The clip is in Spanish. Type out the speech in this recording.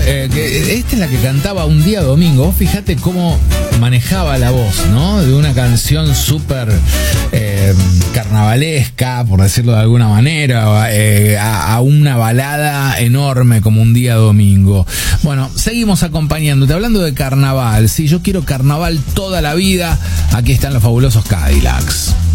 que esta es la que cantaba Un día domingo. Fíjate cómo manejaba la voz, ¿no? De una canción súper carnavalesca, por decirlo de alguna manera, a una balada enorme como Un día domingo. Bueno, seguimos acompañándote. Hablando de carnaval, si yo quiero carnaval toda la vida, aquí están los fabulosos Cadillacs.